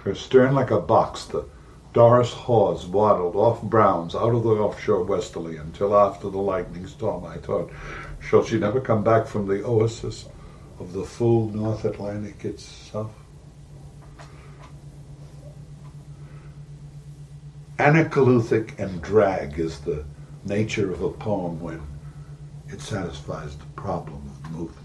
Her stern like a box, the Doris Hawes waddled off Browns out of the offshore westerly until after the lightning storm. I thought, shall she never come back from the oasis of the full North Atlantic itself? Anacaluthic and drag is the nature of a poem when it satisfies the problem of movement.